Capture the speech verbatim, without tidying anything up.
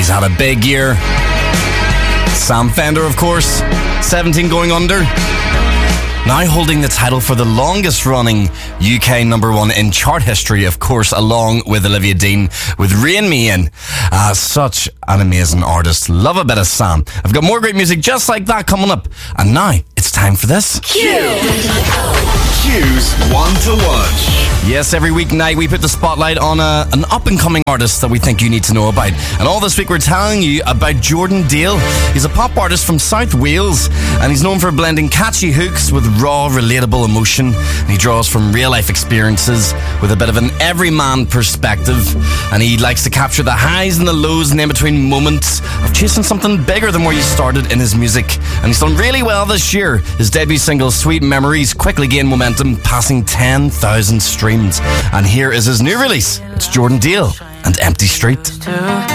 He's had a big year. Sam Fender, of course, seventeen going under. Now holding the title for the longest running U K number one in chart history, of course, along with Olivia Dean with Rain Me In. Uh, such an amazing artist. Love a bit of Sam. I've got more great music just like that coming up. And now it's time for this. Q. Q's One to Watch. Yes, every weeknight we put the spotlight on a, an up-and-coming artist that we think you need to know about. And all this week we're telling you about Jordan Dale. He's a pop artist from South Wales, and he's known for blending catchy hooks with raw, relatable emotion. And he draws from real-life experiences with a bit of an everyman perspective. And he likes to capture the highs and the lows and in-between moments of chasing something bigger than where you started in his music. And he's done really well this year. His debut single, Sweet Memories, quickly gained momentum, passing ten thousand streams. And here is his new release. It's Jordan Dale and Empty Street.